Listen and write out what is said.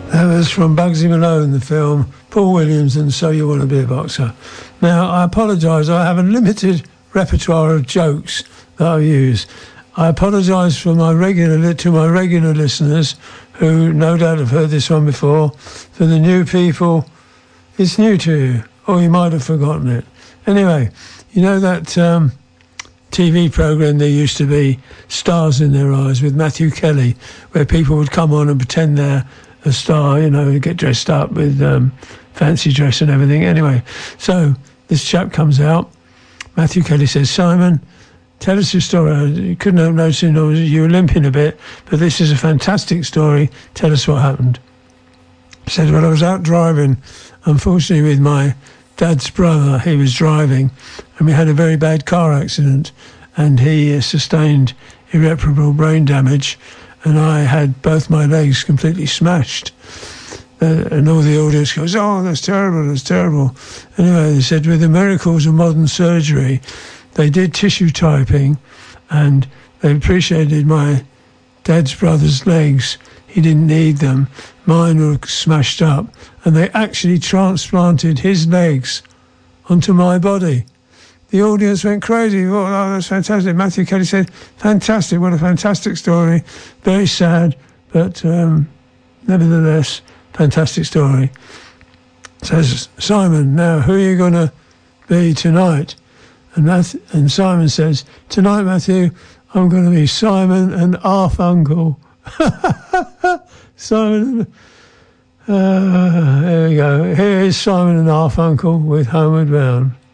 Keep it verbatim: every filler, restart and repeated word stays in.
That was from Bugsy Malone, the film, Paul Williams and So You Want to Be a Boxer. Now, I apologise, I have a limited repertoire of jokes that I use. I apologise for my regular to my regular listeners who no doubt have heard this one before. For the new people, it's new to you, or you might have forgotten it. Anyway, you know that um, T V programme there used to be, Stars in Their Eyes, with Matthew Kelly, where people would come on and pretend they're a star, you know, get dressed up with um, fancy dress and everything. Anyway, so this chap comes out. Matthew Kelly says, Simon, tell us your story. You couldn't have noticed you were limping a bit, but this is a fantastic story. Tell us what happened. He said, well, I was out driving, unfortunately, with my dad's brother. He was driving, and we had a very bad car accident, and he uh, sustained irreparable brain damage, and I had both my legs completely smashed. Uh, and all the audience goes, oh, that's terrible, that's terrible. Anyway, they said, with the miracles of modern surgery, they did tissue typing, and they appreciated my dad's brother's legs. He didn't need them. Mine were smashed up, and they actually transplanted his legs onto my body. The audience went crazy. Oh, that's fantastic. Matthew Kelly said, fantastic, what a fantastic story. Very sad, but um, nevertheless, fantastic story. Says, Simon, now who are you going to be tonight? And, Matthew, and Simon says, tonight, Matthew, I'm going to be Simon and Garfunkel. Simon, uh, there we go. Here is Simon and Garfunkel with Homeward Bound.